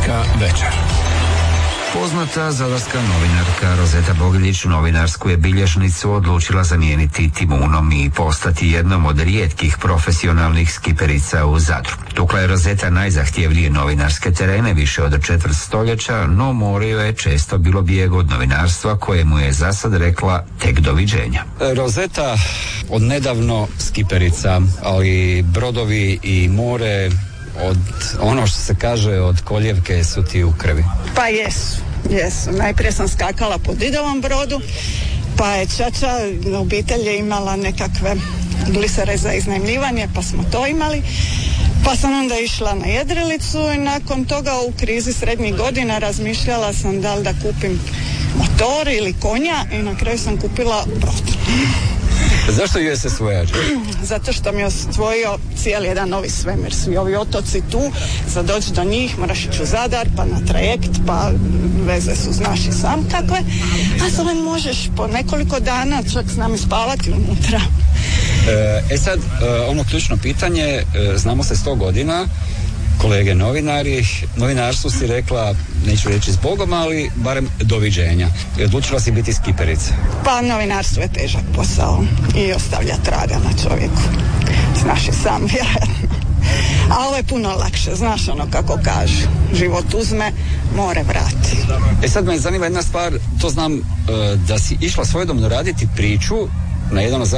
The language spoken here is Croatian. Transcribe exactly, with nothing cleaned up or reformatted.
Zadarska večer. Poznata zadarska novinarka Rozeta Bogiljić novinarsku je bilježnicu odlučila zamijeniti timunom i postati jednom od rijetkih profesionalnih skiperica u Zadru. Tukla je Rozeta najzahtjevnije novinarske terene više od četvrt stoljeća, no more joj je često bilo bijeg od novinarstva koje mu je zasad rekla tek doviđenja. Rozeta od nedavno skiperica, ali brodovi i more, od ono što se kaže od koljevke su ti u krvi. Pa jesu, jesu. Najprije sam skakala po Didovom brodu, pa je ćaća obitelj je imala nekakve glisere za iznajmljivanje, pa smo to imali. Pa sam onda išla na jedrilicu i nakon toga u krizi srednjih godina razmišljala sam da li da kupim motor ili konja i na kraju sam kupila brod. Zašto ju je se svojađa? Zato što mi je osvojio cijeli jedan novi svemir. Svi ovi otoci tu, za doći do njih moraš ići u Zadar, pa na trajekt, pa veze su znaš i sam kakve. A sada možeš po nekoliko dana čak s nami spavati unutra. E sad, ono ključno pitanje, znamo se sto godina, kolege novinari, novinarstvu si rekla, neću reći zbogom, ali barem doviđenja. I odlučila si biti skiperica. Pa novinarstvo je težak posao i ostavlja traga na čovjeku. Znaš i sam, vjerojatno. A ovo je puno lakše, znaš ono kako kažu. Život uzme, more vrati. E sad me zanima jedna stvar, to znam da si išla svojedobno raditi priču na jedan od